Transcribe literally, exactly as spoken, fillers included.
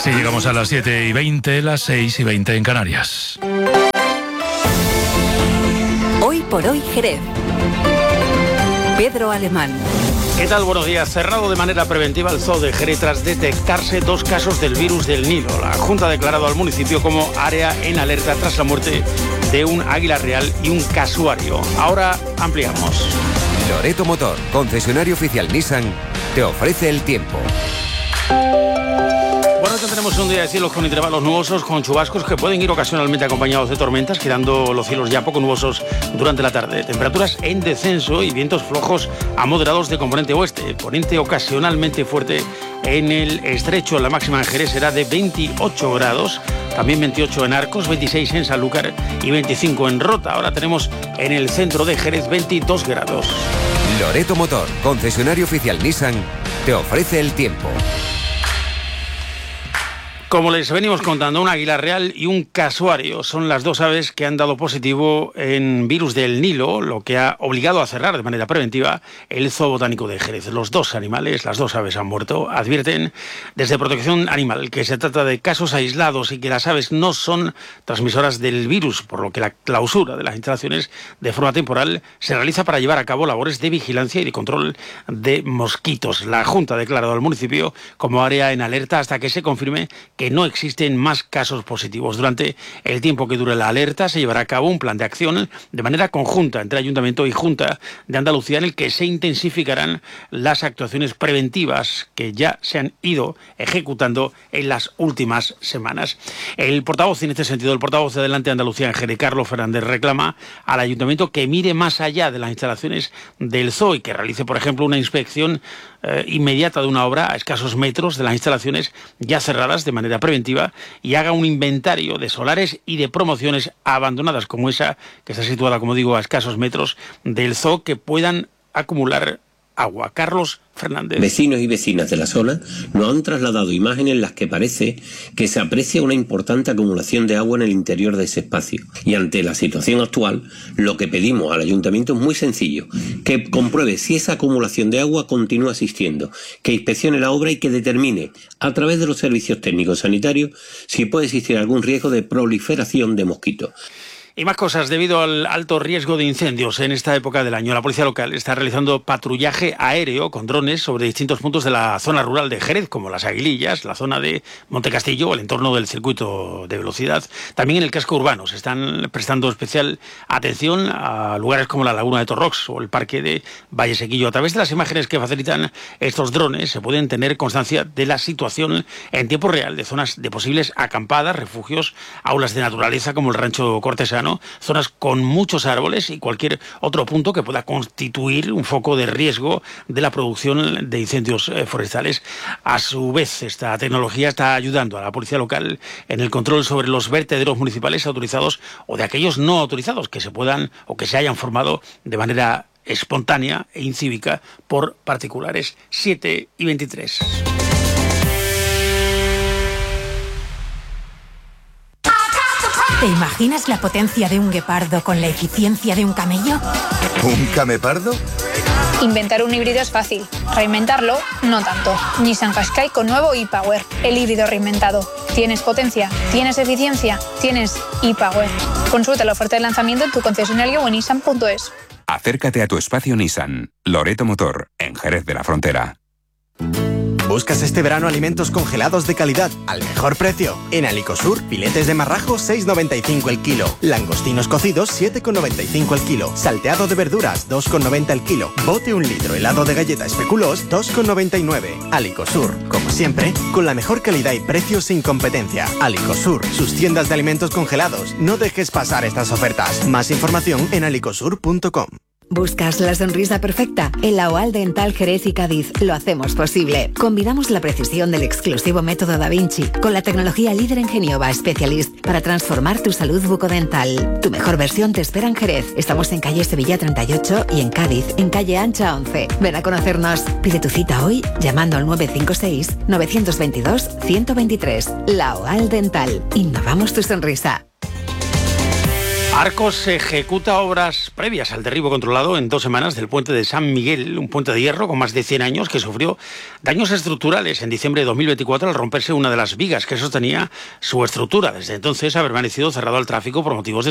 Así llegamos a las siete y veinte, las seis y veinte en Canarias. Hoy por hoy Jerez. Pedro Alemán. ¿Qué tal? Buenos días. Cerrado de manera preventiva el zoo de Jerez tras detectarse dos casos del virus del Nilo. La Junta ha declarado al municipio como área en alerta tras la muerte de un águila real y un casuario. Ahora ampliamos. Loreto Motor, concesionario oficial Nissan, te ofrece el tiempo. Bueno, que tenemos un día de cielos con intervalos nubosos, con chubascos que pueden ir ocasionalmente acompañados de tormentas, quedando los cielos ya poco nubosos durante la tarde. Temperaturas en descenso y vientos flojos a moderados de componente oeste. Poniente ocasionalmente fuerte en el estrecho. La máxima en Jerez será de veintiocho grados, también veintiocho en Arcos, veintiséis en Sanlúcar y veinticinco en Rota. Ahora tenemos en el centro de Jerez veintidós grados. Loreto Motor, concesionario oficial Nissan, te ofrece el tiempo. Como les venimos contando, un águila real y un casuario son las dos aves que han dado positivo en virus del Nilo, lo que ha obligado a cerrar de manera preventiva el Zoo Botánico de Jerez. Los dos animales, las dos aves han muerto. Advierten desde Protección Animal que se trata de casos aislados y que las aves no son transmisoras del virus, por lo que la clausura de las instalaciones de forma temporal se realiza para llevar a cabo labores de vigilancia y de control de mosquitos. La Junta ha declarado al municipio como área en alerta hasta que se confirme que no existen más casos positivos. Durante el tiempo que dure la alerta se llevará a cabo un plan de acción de manera conjunta entre Ayuntamiento y Junta de Andalucía en el que se intensificarán las actuaciones preventivas que ya se han ido ejecutando en las últimas semanas. El portavoz, en este sentido, el portavoz de Adelante Andalucía en Jerez, Carlos Fernández, reclama al Ayuntamiento que mire más allá de las instalaciones del zoo y que realice, por ejemplo, una inspección eh, inmediata de una obra a escasos metros de las instalaciones ya cerradas de manera preventiva y haga un inventario de solares y de promociones abandonadas como esa que está situada, como digo, a escasos metros del zoo que puedan acumular agua. Carlos Fernández. Vecinos y vecinas de la zona nos han trasladado imágenes en las que parece que se aprecia una importante acumulación de agua en el interior de ese espacio. Y ante la situación actual, lo que pedimos al ayuntamiento es muy sencillo: que compruebe si esa acumulación de agua continúa existiendo, que inspeccione la obra y que determine, a través de los servicios técnicos sanitarios, si puede existir algún riesgo de proliferación de mosquitos. Y más cosas. Debido al alto riesgo de incendios en esta época del año, la policía local está realizando patrullaje aéreo con drones sobre distintos puntos de la zona rural de Jerez, como Las Aguilillas, la zona de Montecastillo, el entorno del circuito de velocidad. También en el casco urbano se están prestando especial atención a lugares como la Laguna de Torrox o el Parque de Valle Sequillo. A través de las imágenes que facilitan estos drones se pueden tener constancia de la situación en tiempo real de zonas de posibles acampadas, refugios, aulas de naturaleza como el Rancho Cortesano, zonas con muchos árboles y cualquier otro punto que pueda constituir un foco de riesgo de la producción de incendios forestales. A su vez, esta tecnología está ayudando a la policía local en el control sobre los vertederos municipales autorizados o de aquellos no autorizados que se puedan o que se hayan formado de manera espontánea e incívica por particulares. siete y veintitrés. ¿Te imaginas la potencia de un guepardo con la eficiencia de un camello? ¿Un camepardo? Inventar un híbrido es fácil, reinventarlo no tanto. Nissan Qashqai con nuevo e-Power, el híbrido reinventado. ¿Tienes potencia? ¿Tienes eficiencia? ¿Tienes e-Power? Consulta la oferta de lanzamiento en tu concesionario o en nissan punto es. Acércate a tu espacio Nissan. Loreto Motor, en Jerez de la Frontera. ¿Buscas este verano alimentos congelados de calidad al mejor precio? En Alicosur, filetes de marrajo seis con noventa y cinco el kilo, langostinos cocidos siete con noventa y cinco el kilo, salteado de verduras dos con noventa el kilo, bote un litro helado de galleta especuloos dos con noventa y nueve. Alicosur, como siempre, con la mejor calidad y precios sin competencia. Alicosur, sus tiendas de alimentos congelados. No dejes pasar estas ofertas. Más información en alicosur punto com. ¿Buscas la sonrisa perfecta? En la O A L Dental Jerez y Cádiz lo hacemos posible. Combinamos la precisión del exclusivo método Da Vinci con la tecnología líder en Genioba Specialist para transformar tu salud bucodental. Tu mejor versión te espera en Jerez. Estamos en calle Sevilla treinta y ocho y en Cádiz, en calle Ancha once. Ven a conocernos. Pide tu cita hoy llamando al nueve cinco seis, nueve dos dos, uno dos tres. La O A L Dental. Innovamos tu sonrisa. Arcos ejecuta obras previas al derribo controlado en dos semanas del puente de San Miguel, un puente de hierro con más de cien años que sufrió daños estructurales en diciembre de dos mil veinticuatro al romperse una de las vigas que sostenía su estructura. Desde entonces ha permanecido cerrado al tráfico por motivos de